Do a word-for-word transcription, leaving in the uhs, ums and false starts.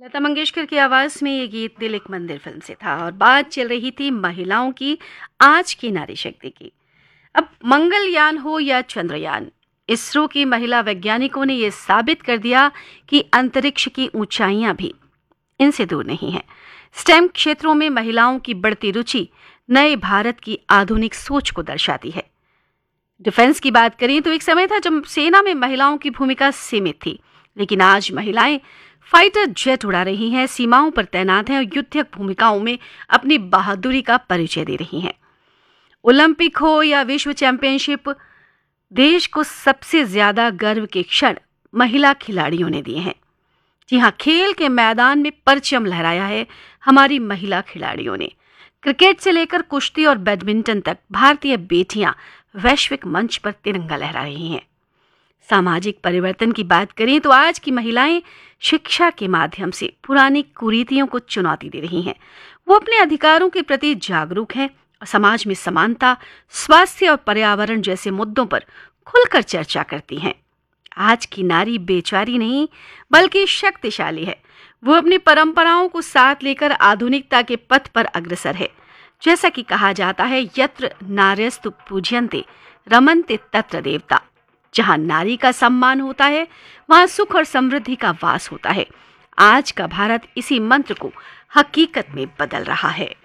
लता मंगेशकर की आवाज में ये गीत दिल एक मंदिर फिल्म से था और बात चल रही थी महिलाओं की, आज की नारी शक्ति की। अब मंगलयान हो या चंद्रयान, इसरो की महिला वैज्ञानिकों ने यह साबित कर दिया कि अंतरिक्ष की ऊंचाइयां भी इनसे दूर नहीं है। स्टेम क्षेत्रों में महिलाओं की बढ़ती रुचि नए भारत की आधुनिक सोच को दर्शाती है। डिफेंस की बात करें तो एक समय था जब सेना में महिलाओं की भूमिका सीमित थी, लेकिन आज महिलाएं फाइटर जेट उड़ा रही हैं, सीमाओं पर तैनात हैं और युद्धक भूमिकाओं में अपनी बहादुरी का परिचय दे रही हैं। ओलंपिक हो या विश्व चैंपियनशिप, देश को सबसे ज्यादा गर्व के क्षण महिला खिलाड़ियों ने दिए हैं। जी हाँ, खेल के मैदान में परचम लहराया है हमारी महिला खिलाड़ियों ने। क्रिकेट से लेकर कुश्ती और बैडमिंटन तक भारतीय बेटियां वैश्विक मंच पर तिरंगा लहरा रही हैं। सामाजिक परिवर्तन की बात करें तो आज की महिलाएं शिक्षा के माध्यम से पुरानी कुरीतियों को चुनौती दे रही हैं। वो अपने अधिकारों के प्रति जागरूक हैं और समाज में समानता, स्वास्थ्य और पर्यावरण जैसे मुद्दों पर खुलकर चर्चा करती हैं। आज की नारी बेचारी नहीं बल्कि शक्तिशाली है। वो अपनी परंपराओं को साथ लेकर आधुनिकता के पथ पर अग्रसर है। जैसा कि कहा जाता है, यत्र नार्यस्तु पूज्यन्ते रमन्ते तत्र देवता। जहां नारी का सम्मान होता है वहां सुख और समृद्धि का वास होता है। आज का भारत इसी मंत्र को हकीकत में बदल रहा है।